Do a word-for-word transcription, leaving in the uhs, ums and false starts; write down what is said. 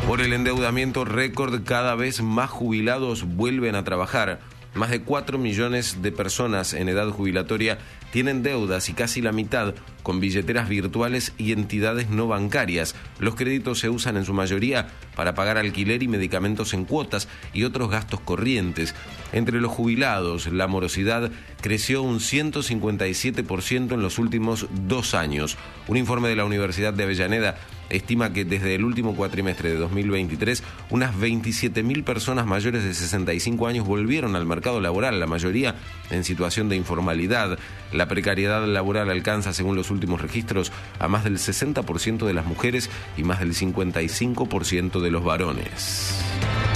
Por el endeudamiento récord, cada vez más jubilados vuelven a trabajar. Más de cuatro millones de personas en edad jubilatoria tienen deudas y casi la mitad con billeteras virtuales y entidades no bancarias. Los créditos se usan en su mayoría para pagar alquiler y medicamentos en cuotas y otros gastos corrientes. Entre los jubilados, la morosidad creció un ciento cincuenta y siete por ciento en los últimos dos años. Un informe de la Universidad de Avellaneda estima que desde el último cuatrimestre de dos mil veintitrés, unas veintisiete mil personas mayores de sesenta y cinco años volvieron al mercado laboral, la mayoría en situación de informalidad. La precariedad laboral alcanza, según los últimos registros, a más del sesenta por ciento de las mujeres y más del cincuenta y cinco por ciento de los varones.